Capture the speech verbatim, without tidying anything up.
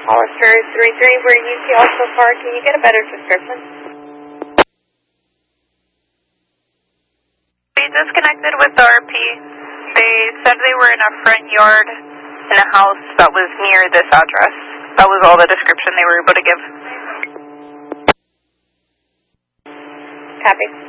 Hollister three three, where you see also far, can you get a better description? We disconnected with the R P. They said they were in a front yard in a house that was near this address. That was all the description they were able to give. Copy.